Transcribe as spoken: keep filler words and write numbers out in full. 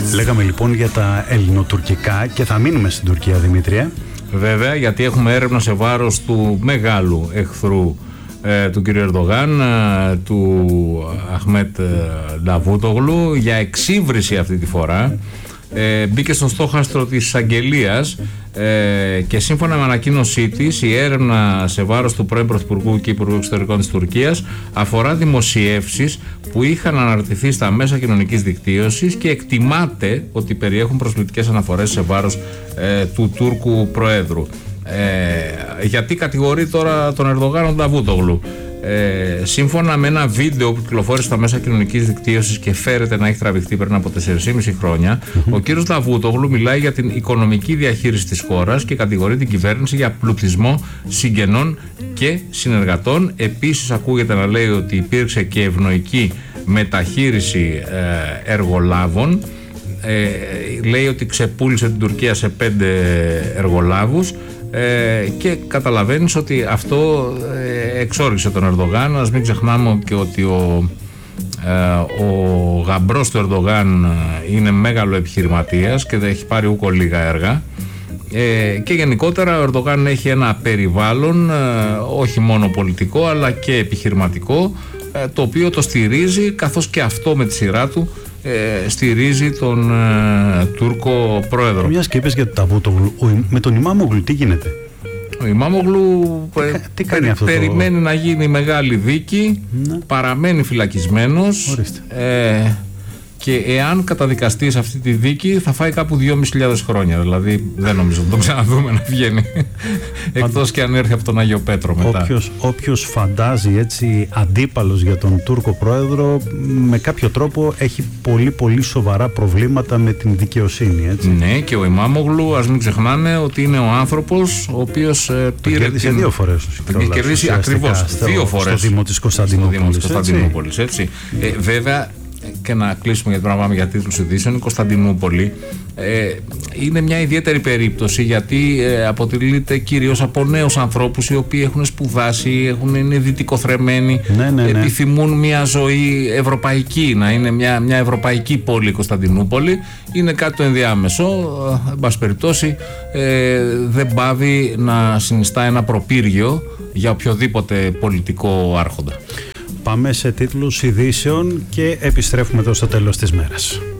Λέγαμε λοιπόν για τα ελληνοτουρκικά και θα μείνουμε στην Τουρκία, Δημήτρια. Βέβαια, γιατί έχουμε έρευνα σε βάρος του μεγάλου εχθρού ε, του κ. Ερντογάν, ε, του Αχμέτ Νταβούτογλου, για εξύβριση αυτή τη φορά. Ε, μπήκε στον στόχαστρο της εισαγγελίας ε, και σύμφωνα με ανακοίνωσή της, η έρευνα σε βάρος του πρώην Πρωθυπουργού και Υπουργού Εξωτερικών της Τουρκίας αφορά δημοσιεύσεις που είχαν αναρτηθεί στα μέσα κοινωνικής δικτύωσης και εκτιμάται ότι περιέχουν προσβλητικές αναφορές σε βάρος ε, του Τούρκου Προέδρου. Ε, γιατί κατηγορεί τώρα τον Ερντογάν ο Νταβούτογλου? Ε, σύμφωνα με ένα βίντεο που κυκλοφόρησε στα μέσα κοινωνικής δικτύωσης και φέρεται να έχει τραβηχτεί πριν από τέσσερα και μισό χρόνια, mm-hmm. ο κύριος Νταβούτογλου μιλάει για την οικονομική διαχείριση της χώρας και κατηγορεί την κυβέρνηση για πλουτισμό συγγενών και συνεργατών. Επίσης ακούγεται να λέει ότι υπήρξε και ευνοϊκή μεταχείριση ε, εργολάβων. Ε, λέει ότι ξεπούλησε την Τουρκία σε πέντε εργολάβους. Ε, και καταλαβαίνεις ότι αυτό ε, εξόριξε τον Ερντογάν. Ας μην ξεχνάμε και ότι ο, ε, ο γαμπρός του Ερντογάν είναι μέγαλο επιχειρηματίας και δεν έχει πάρει ούκο λίγα έργα, ε, και γενικότερα ο Ερντογάν έχει ένα περιβάλλον ε, όχι μόνο πολιτικό αλλά και επιχειρηματικό, ε, το οποίο το στηρίζει, καθώς και αυτό με τη σειρά του Ε, στηρίζει τον ε, Τούρκο πρόεδρο. Μιας και είπες για τον Νταβούτογλου, με τον Ιμάμογλου τι γίνεται? Ο Ιμάμογλου ε, τι κάνει περι, αυτό περιμένει το... να γίνει μεγάλη δίκη, ναι. Παραμένει φυλακισμένος ε, και εάν καταδικαστεί σε αυτή τη δίκη θα φάει κάπου δυόμισι χιλιάδες χρόνια. Δηλαδή δεν νομίζω να τον ξαναδούμε να βγαίνει εκτός και αν έρθει από τον Άγιο Πέτρο μετά. Όποιος, όποιος φαντάζει έτσι αντίπαλος για τον Τούρκο πρόεδρο, με κάποιο τρόπο έχει πολύ πολύ σοβαρά προβλήματα με την δικαιοσύνη, έτσι. Ναι, και ο Ιμάμογλου, ας μην ξεχνάνε ότι είναι ο άνθρωπος ο οποίος ε, πήρε. Τον κέρδισε την... δύο φορές. Τον έχει κερδίσει ακριβώς δύο φορές στο Δήμο της Κωνσταντινούπολης. Κωνσταντινούπολης, έτσι. έτσι. Ε, βέβαια, και να κλείσουμε γιατί πράγμα για τίτλους ειδήσεων, η Κωνσταντινούπολη ε, είναι μια ιδιαίτερη περίπτωση, γιατί ε, αποτελείται κυρίως από νέους ανθρώπους οι οποίοι έχουν σπουδάσει, έχουν, είναι δυτικοθρεμμένοι, ναι, ναι, ναι. επιθυμούν μια ζωή ευρωπαϊκή, να είναι μια, μια ευρωπαϊκή πόλη η Κωνσταντινούπολη. Είναι κάτι το ενδιάμεσο, ε, εν πάση περιπτώσει ε, δεν πάβει να συνιστά ένα προπύργιο για οποιοδήποτε πολιτικό άρχοντα. Πάμε σε τίτλους ειδήσεων και επιστρέφουμε εδώ στο τέλος της μέρας.